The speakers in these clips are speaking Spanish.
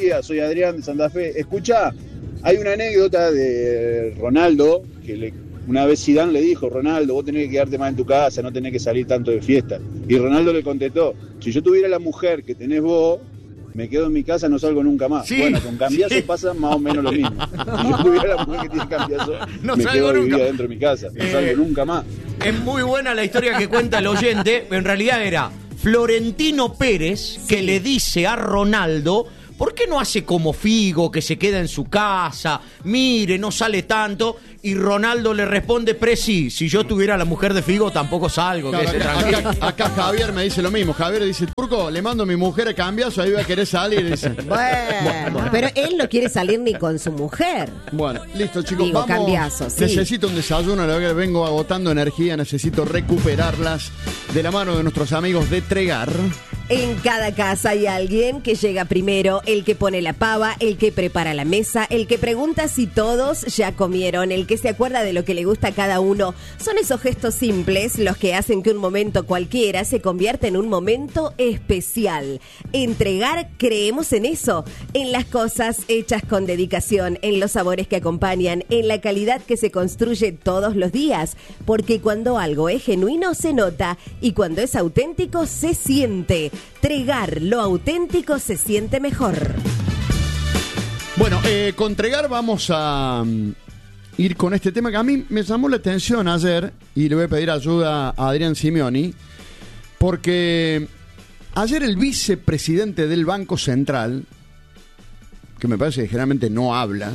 días, soy Adrián de Santa Fe. Escuchá, hay una anécdota de Ronaldo, que una vez Zidane le dijo, Ronaldo, vos tenés que quedarte más en tu casa, no tenés que salir tanto de fiesta. Y Ronaldo le contestó, si yo tuviera la mujer que tenés vos, me quedo en mi casa, no salgo nunca más. Sí, bueno, con Cambiaso pasa más o menos lo mismo. Si yo tuviera la mujer que tiene Cambiaso, no me quedo a vivir nunca. adentro de mi casa, no salgo nunca más. Es muy buena la historia que cuenta el oyente. En realidad era Florentino Pérez que le dice a Ronaldo, ¿por qué no hace como Figo, que se queda en su casa? Mire, no sale tanto. Y Ronaldo le responde, Presi, si yo tuviera la mujer de Figo, tampoco salgo. Claro, que tranquilo. acá Javier me dice lo mismo. Javier dice, Turco, le mando a mi mujer a Cambiaso, ahí va a querer salir. Dice. Bueno, pero él no quiere salir ni con su mujer. Bueno, listo, chicos, Digo, vamos. Cambiaso, sí. Necesito un desayuno, la verdad que vengo agotando energía, necesito recuperarlas de la mano de nuestros amigos de Tregar. En cada casa hay alguien que llega primero, el que pone la pava, el que prepara la mesa, el que pregunta si todos ya comieron, el que se acuerda de lo que le gusta a cada uno. Son esos gestos simples los que hacen que un momento cualquiera se convierta en un momento especial. En Tregar creemos en eso, en las cosas hechas con dedicación, en los sabores que acompañan, en la calidad que se construye todos los días, porque cuando algo es genuino se nota y cuando es auténtico se siente. Tregar, lo auténtico se siente mejor. Bueno, con Tregar vamos a ir con este tema que a mí me llamó la atención ayer y le voy a pedir ayuda a Adrián Simeoni, porque ayer el vicepresidente del Banco Central, que me parece que generalmente no habla,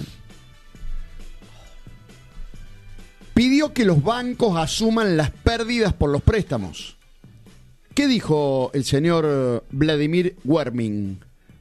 pidió que los bancos asuman las pérdidas por los préstamos. ¿Qué dijo el señor Vladimir Werming?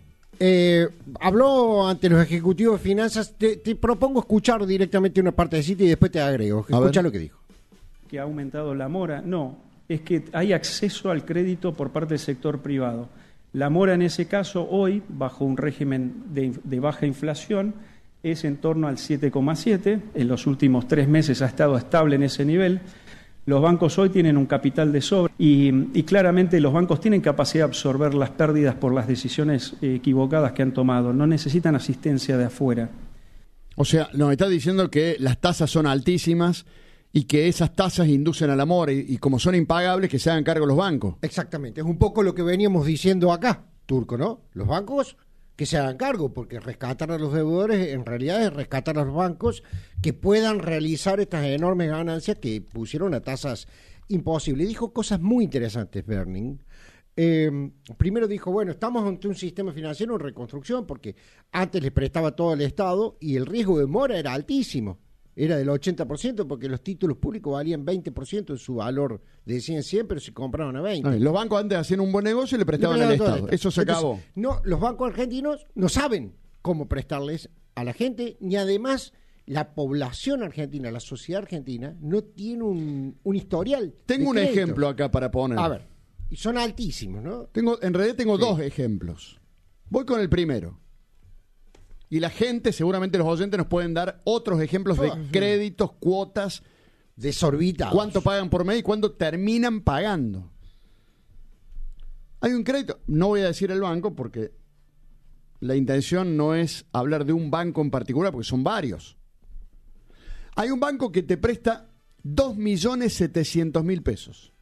Habló ante los ejecutivos de finanzas. Te propongo escuchar directamente una parte de sitio y después te agrego. Escucha lo que dijo. ¿Que ha aumentado la mora? No, es que hay acceso al crédito por parte del sector privado. La mora en ese caso hoy, bajo un régimen de baja inflación, es en torno al 7,7. En los últimos 3 meses ha estado estable en ese nivel. Los bancos hoy tienen un capital de sobra y claramente los bancos tienen capacidad de absorber las pérdidas por las decisiones equivocadas que han tomado. No necesitan asistencia de afuera. O sea, nos está diciendo que las tasas son altísimas y que esas tasas inducen al amor y como son impagables, que se hagan cargo los bancos. Exactamente, es un poco lo que veníamos diciendo acá, Turco, ¿no? Los bancos que se hagan cargo, porque rescatar a los deudores en realidad es rescatar a los bancos que puedan realizar estas enormes ganancias que pusieron a tasas imposibles. Dijo cosas muy interesantes, Werming. Primero dijo, bueno, estamos ante un sistema financiero en reconstrucción porque antes les prestaba todo el Estado y el riesgo de mora era altísimo. Era del 80% porque los títulos públicos valían 20% de su valor. Decían 100, pero se compraban a 20. Los bancos antes hacían un buen negocio y le prestaban al Estado. Eso se acabó. No, los bancos argentinos no saben cómo prestarles a la gente, ni además la población argentina, la sociedad argentina, no tiene un historial. Tengo un ejemplo acá para poner. A ver, y son altísimos, ¿no? En realidad tengo 2 ejemplos. Voy con el primero. Y la gente, seguramente los oyentes nos pueden dar otros ejemplos de créditos, cuotas desorbitados. ¿Cuánto pagan por mes y cuánto terminan pagando? Hay un crédito, no voy a decir el banco porque la intención no es hablar de un banco en particular, porque son varios. Hay un banco que te presta 2.700.000 pesos.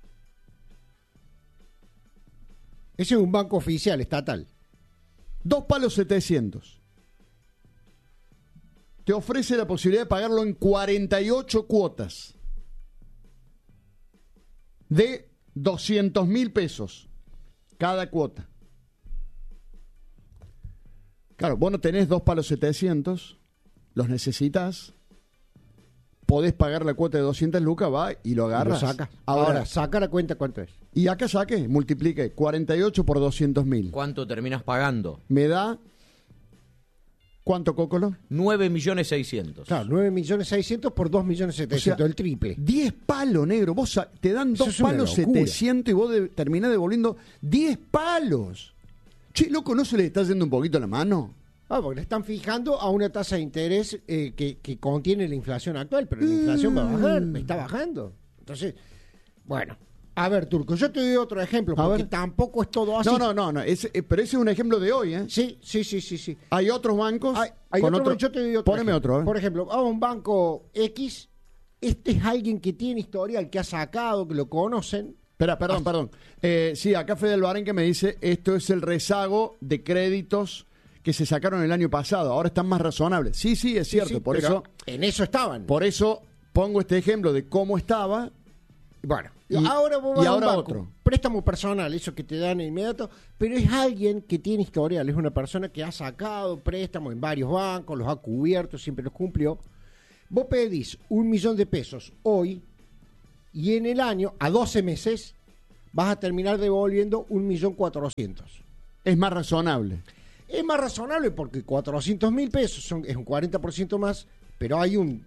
Ese es un banco oficial, estatal. 2.700.000. Te ofrece la posibilidad de pagarlo en 48 cuotas de 200.000 pesos cada cuota. Claro, vos no tenés 2.700.000, los necesitas, podés pagar la cuota de 200 lucas, va y lo agarras. Lo sacas. Ahora, saca la cuenta cuánto es. Y acá saque, multiplique 48 por 200.000. ¿Cuánto terminas pagando? Me da... ¿Cuánto, Cócolo? 9.600.000. Claro, 9.600.000 por 2.700.000, o sea, el triple. 10 palos, negro. Vos te dan 2.700.000 y vos terminás devolviendo 10 palos. Che, loco, ¿no se le está yendo un poquito la mano? Porque le están fijando a una tasa de interés que contiene la inflación actual, pero la inflación va a bajar, está bajando. Entonces, bueno, A ver, Turco, yo te doy otro ejemplo, porque tampoco es todo así. No, pero ese es un ejemplo de hoy, ¿eh? Sí. Hay otros bancos. Hay con otro, yo te doy otro Poneme ejemplo. otro, ¿eh? Por ejemplo, a un banco X, este es alguien que tiene historial, que ha sacado, que lo conocen. Espera, perdón. Sí, acá Fede Albarenque me dice, esto es el rezago de créditos que se sacaron el año pasado. Ahora están más razonables. Sí, es cierto. Sí, por eso en eso estaban. Por eso pongo este ejemplo de cómo estaba. Bueno, ahora vos vas a un banco, otro. Préstamo personal, eso que te dan inmediato, pero es alguien que tiene historial, es una persona que ha sacado préstamos en varios bancos, los ha cubierto, siempre los cumplió. Vos pedís 1 millón de pesos hoy y en el año, a 12 meses, vas a terminar devolviendo 1.400.000. Es más razonable. Es más razonable porque 400.000 pesos es un 40% más, pero hay un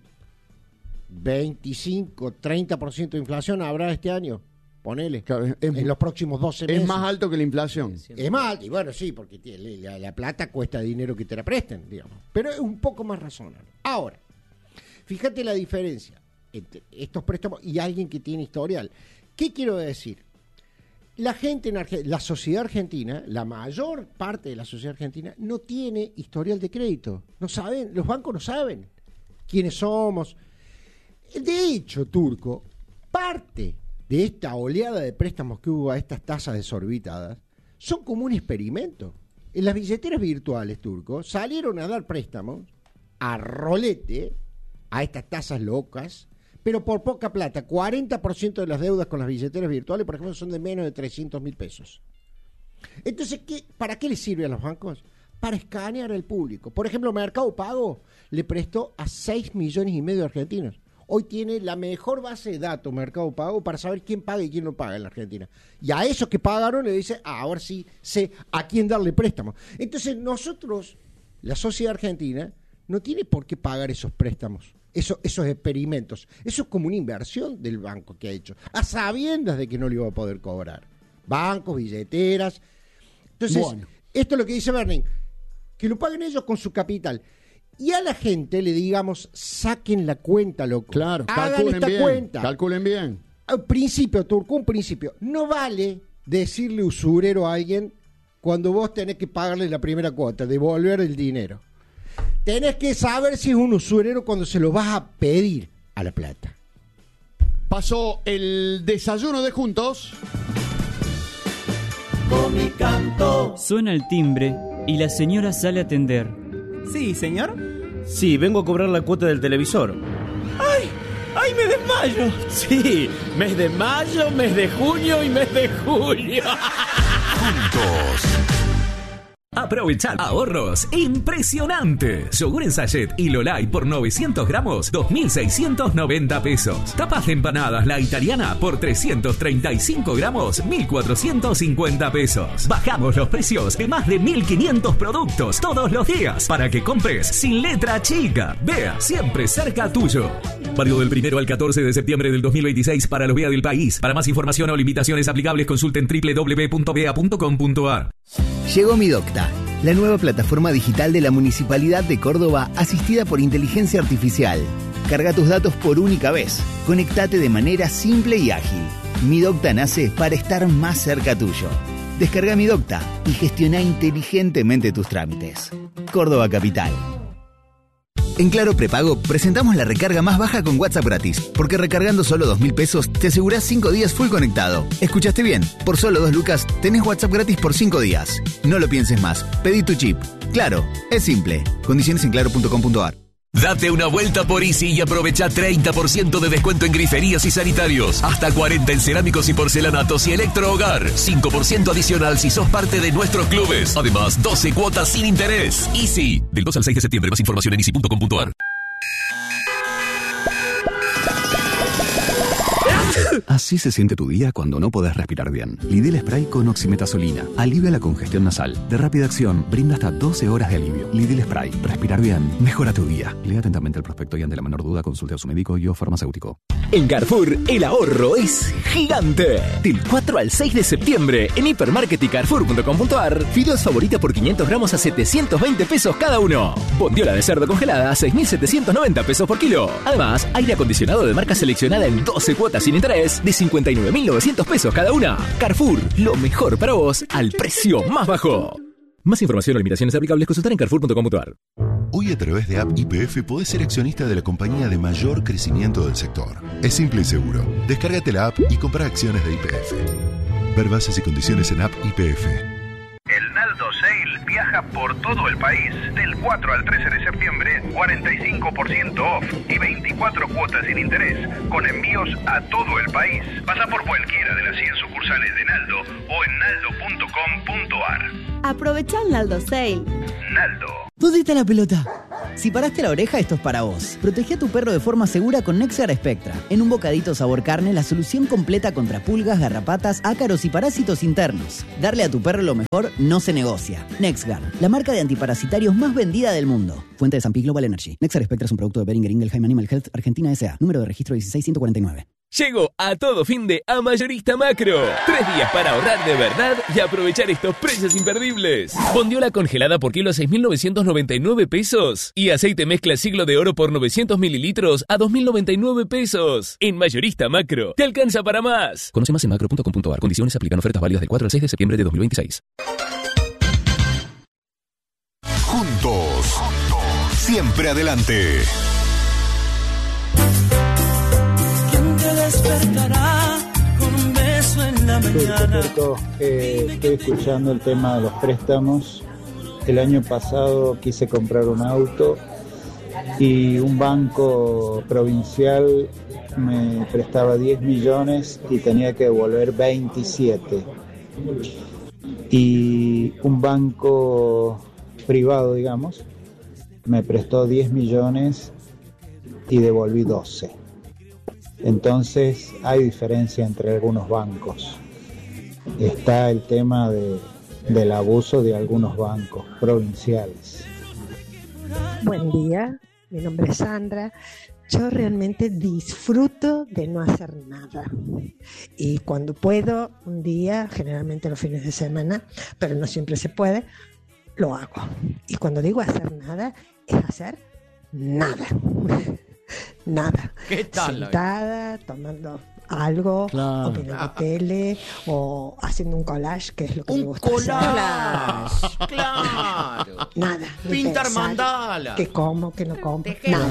25, 30% de inflación habrá este año. Ponele. Claro, en los próximos 12 meses. Es más alto que la inflación. Es más alto. Y bueno, sí, porque la plata cuesta dinero que te la presten, digamos. Pero es un poco más razonable. Ahora, fíjate la diferencia entre estos préstamos y alguien que tiene historial. ¿Qué quiero decir? La gente en la sociedad argentina, la mayor parte de la sociedad argentina, no tiene historial de crédito. No saben, los bancos no saben quiénes somos. De hecho, Turco, parte de esta oleada de préstamos que hubo a estas tasas desorbitadas son como un experimento. En las billeteras virtuales, Turco, salieron a dar préstamos a rolete a estas tasas locas, pero por poca plata. 40% de las deudas con las billeteras virtuales, por ejemplo, son de menos de 300.000 pesos. Entonces, ¿para qué les sirve a los bancos? Para escanear al público. Por ejemplo, Mercado Pago le prestó a 6,5 millones de argentinos. Hoy tiene la mejor base de datos Mercado Pago para saber quién paga y quién no paga en la Argentina. Y a esos que pagaron le dice, ahora sí sé a quién darle préstamo. Entonces nosotros, la sociedad argentina, no tiene por qué pagar esos préstamos, esos experimentos. Eso es como una inversión del banco que ha hecho, a sabiendas de que no le iba a poder cobrar. Bancos, billeteras. Entonces, esto es lo que dice Berning, que lo paguen ellos con su capital. Y a la gente le digamos, saquen la cuenta, loco. Claro, hagan esta cuenta. Calculen bien. Un principio, Turco, un principio. No vale decirle usurero a alguien cuando vos tenés que pagarle la primera cuota, devolver el dinero. Tenés que saber si es un usurero cuando se lo vas a pedir a la plata. Pasó el desayuno de Juntos. Con mi canto. Suena el timbre y la señora sale a atender. Sí, señor. Sí, vengo a cobrar la cuota del televisor. ¡Ay! ¡Ay, me desmayo! Sí, mes de mayo, mes de junio y mes de julio. Juntos. Aprovechad ahorros impresionantes. Yogur en sachet y Lolay por 900 gramos, 2.690 pesos. Tapas de empanadas La Italiana por 335 gramos, 1.450 pesos. Bajamos los precios de más de 1.500 productos todos los días para que compres sin letra chica. Vea, siempre cerca tuyo. Válido del 1 al 14 de septiembre del 2026 para los VEA del país. Para más información o limitaciones aplicables consulten www.vea.com.ar. Llegó Mi Docta, la nueva plataforma digital de la Municipalidad de Córdoba asistida por inteligencia artificial. Carga tus datos por única vez. Conectate de manera simple y ágil. Mi Docta nace para estar más cerca tuyo. Descarga Mi Docta y gestiona inteligentemente tus trámites. Córdoba Capital. En Claro Prepago presentamos la recarga más baja con WhatsApp gratis, porque recargando solo 2.000 pesos te asegurás 5 días full conectado. ¿Escuchaste bien? Por solo 2 lucas tenés WhatsApp gratis por 5 días. No lo pienses más, pedí tu chip. Claro, es simple. Condiciones en claro.com.ar. Date una vuelta por Easy y aprovecha 30% de descuento en griferías y sanitarios. Hasta 40 en cerámicos y porcelanatos y electrohogar. 5% adicional si sos parte de nuestros clubes. Además, 12 cuotas sin interés. Easy. Del 2 al 6 de septiembre. Más información en easy.com.ar. Así se siente tu día cuando no podés respirar bien. Lidl Spray con oximetazolina. Alivia la congestión nasal. De rápida acción, brinda hasta 12 horas de alivio. Lidl Spray. Respirar bien. Mejora tu día. Lea atentamente el prospecto y ante la menor duda consulte a su médico y o farmacéutico. En Carrefour, el ahorro es gigante. Del 4 al 6 de septiembre, en Hipermarket y Carrefour.com.ar, fideos favorita por 500 gramos a 720 pesos cada uno. Bondiola de cerdo congelada a 6.790 pesos por kilo. Además, aire acondicionado de marca seleccionada en 12 cuotas sin interés de 59.900 pesos cada una. Carrefour, lo mejor para vos al precio más bajo. Más información o limitaciones aplicables consultar en carrefour.com.ar. Hoy a través de App YPF podés ser accionista de la compañía de mayor crecimiento del sector. Es simple y seguro. Descárgate la app y compra acciones de YPF. Ver bases y condiciones en App YPF. El Naldo Sale viaja por todo el país. Del 4 al 13 de septiembre, 45% off y 24 cuotas sin interés, con envíos a todo el país. Pasa por cualquiera de las 100 sucursales de Naldo o en naldo.com.ar. Aprovecha el Naldo Sale. Naldo. ¿Dónde está la pelota? Si paraste la oreja, esto es para vos. Protege a tu perro de forma segura con Nexgar Spectra. En un bocadito sabor carne, la solución completa contra pulgas, garrapatas, ácaros y parásitos internos. Darle a tu perro lo mejor no se negocia. Nexgar, la marca de antiparasitarios más vendida del mundo. Fuente de San Pi Global Energy. Nexgar Spectra es un producto de Boehringer Ingelheim Animal Health Argentina S.A. Número de registro 16149. Llegó a todo fin de a Mayorista Macro. 3 días para ahorrar de verdad y aprovechar estos precios imperdibles. Bondiola congelada por kilo a 6.999 pesos. Y aceite mezcla Siglo de Oro por 900 mililitros a 2.099 pesos. En Mayorista Macro, te alcanza para más. Conoce más en macro.com.ar. Condiciones aplican. Ofertas válidas del 4 al 6 de septiembre de 2026. Juntos. Siempre adelante. Despertará con un beso en la mañana. Estoy escuchando el tema de los préstamos. El año pasado quise comprar un auto y un banco provincial me prestaba 10 millones y tenía que devolver 27. Y un banco privado, digamos, me prestó 10 millones y devolví 12. Entonces hay diferencia entre algunos bancos. Está el tema del abuso de algunos bancos provinciales. Buen día, mi nombre es Sandra. Yo realmente disfruto de no hacer nada. Y cuando puedo, un día, generalmente los fines de semana, pero no siempre se puede, lo hago. Y cuando digo hacer nada, es hacer nada. Nada. ¿Qué tal? Sentada, tomando algo, Claro. o viendo tele, o haciendo un collage, que es lo que me gusta collage, hacer. claro. Nada. ni Pintar pensar mandala. Que como, que no como. Tejer.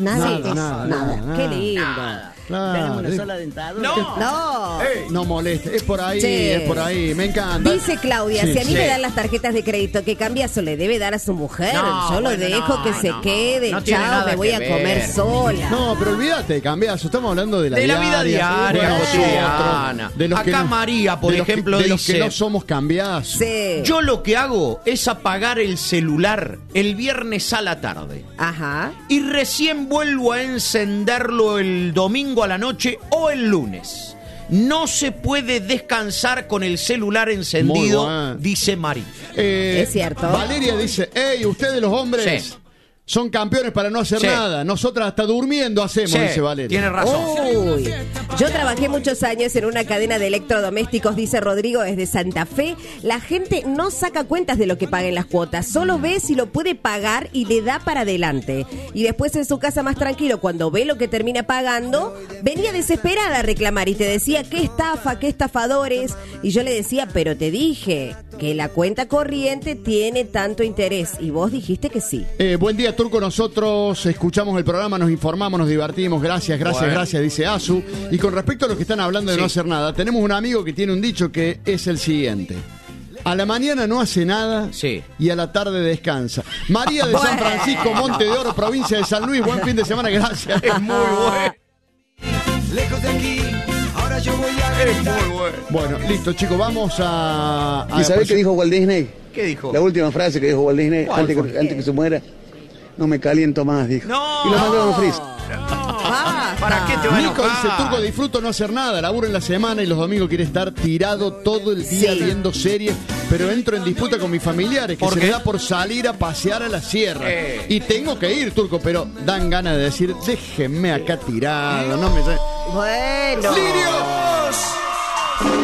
Nada. Qué lindo. Claro. Tenemos una sola dentadura. No. No moleste. Es por ahí, Sí. es por ahí. Me encanta. Dice Claudia, Sí, si a mí sí. me dan las tarjetas de crédito, ¿qué Cambiazo le debe dar a su mujer? No, Yo lo bueno, dejo no, que se no, quede, no tiene chao, nada me voy que a ver. comer sola. No, pero olvídate, Cambiazo. Estamos hablando de la De la vida diaria, de cotidiana. de los que Acá no- María, por de los que- ejemplo, de los que dice... no somos Cambiazos. Sí. Yo lo que hago es apagar el celular el viernes a la tarde. Ajá. Y recién vuelvo a encenderlo el domingo a la noche o el lunes. No se puede descansar con el celular encendido, Muy bueno. dice María. Es cierto. Valeria dice, hey, ustedes los hombres Sí. son campeones para no hacer Sí. nada. Nosotras hasta durmiendo hacemos, Sí, dice Valeria. tiene razón. Uy. Yo trabajé muchos años en una cadena de electrodomésticos, dice Rodrigo desde Santa Fe. La gente no saca cuentas de lo que paga en las cuotas, solo ve si lo puede pagar y le da para adelante. Y después en su casa más tranquilo, cuando ve lo que termina pagando, venía desesperada a reclamar y te decía, qué estafa, qué estafadores. Y yo le decía, pero te dije que la cuenta corriente tiene tanto interés. Y vos dijiste que sí. Buen día, Turco. Nosotros escuchamos el programa, nos informamos, nos divertimos. Gracias, Bueno. gracias, dice Azu. Y con respecto a los que están hablando de Sí. no hacer nada, tenemos un amigo que tiene un dicho que es el siguiente. A la mañana no hace nada Sí. y a la tarde descansa. María de San Francisco, Monte de Oro, provincia de San Luis. Buen fin de semana, gracias. Es muy bueno. Lejos de aquí, ahora yo voy a Es muy bueno. Bueno, listo, chicos, vamos a... ¿Y sabés qué dijo Walt Disney? ¿Qué dijo? La última frase que dijo Walt Disney ¿Cuál antes fue? que se muera. No me caliento más, dijo. No. Y lo mandó a un freeze. ¿Para qué te va a Nico dice, enojar? Turco, disfruto no hacer nada, laburo en la semana y los domingos quiere estar tirado todo el día Sí. viendo series, pero entro en disputa con mis familiares, que ¿Por se qué? me da por salir a pasear a la sierra. Y tengo que ir, Turco, pero dan ganas de decir, déjenme acá tirado, no me... Bueno. ¡Lirio!